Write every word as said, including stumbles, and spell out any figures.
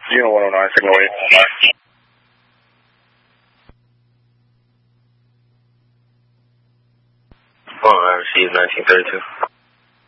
Unit one oh nine, signal eight. Oh, I received nineteen thirty-two.